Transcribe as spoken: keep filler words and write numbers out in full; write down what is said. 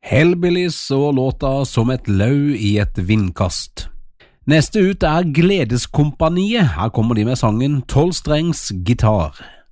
Hellbillies og låta Som et lau i et vindkast. Neste ut er Gledeskompaniet. Her kommer de med sangen tolv strengs gitar.